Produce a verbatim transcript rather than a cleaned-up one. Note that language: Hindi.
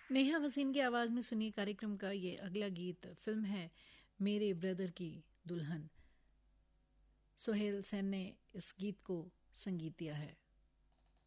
नेहा वसीम की आवाज़ में सुनिए कार्यक्रम का ये अगला गीत। फिल्म है मेरे ब्रदर की दुल्हन। सोहेल सेन ने इस गीत को संगीत दिया है।